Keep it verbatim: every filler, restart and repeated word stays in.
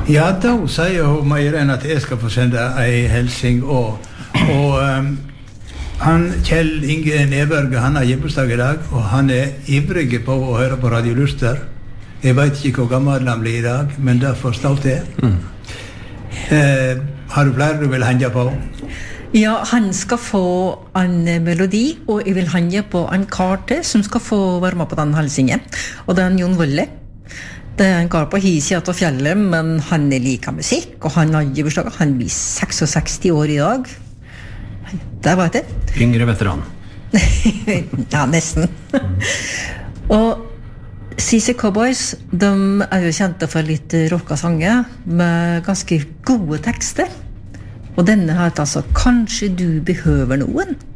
Ja, da sier hun Mairén at jeg skal få sende en helsing og, og um, han, Kjell Inge Neberge, han har gibbelsdag i dag, og han er ivrig på å høre på Radio Luster. Jeg vet ikke hvor gammel han blir i dag, men det får stå til. Mm. Eh, har du flere du vil henge på? Ja, han skal få en melodi, og jeg vil henge på en karte som skal få være med på den helsingen. Og det er Jon Wølle. Det er en kar på Hisjat og fjellet, men han er like musikk, og han har giverslag. Han blir seksogseksti år i dag. Det var det. Yngre veteran. Ja, nesten. Mm. Og C C Cowboys, de er jo kjente for litt rocka sanger, med ganske gode tekster. Og denne heter altså «Kanskje du behøver noen».